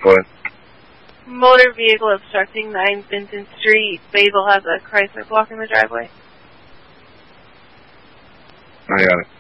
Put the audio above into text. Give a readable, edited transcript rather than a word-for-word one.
Go ahead. Motor vehicle obstructing 9 Vincent Street. Basil has a Chrysler blocking the driveway. I got it.